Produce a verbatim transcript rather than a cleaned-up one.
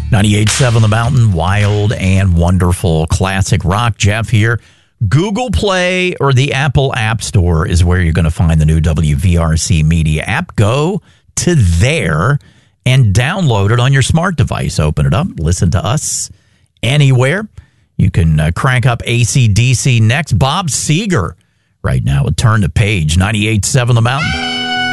ninety-eight point seven The Mountain, wild and wonderful classic rock. Jeff here. Google Play or the Apple App Store is where you're going to find the new W V R C Media app. Go to there and download it on your smart device. Open it up. Listen to us anywhere. You can uh, crank up A C D C next. Bob Seger right now with Turn the Page, ninety-eight point seven The Mountain.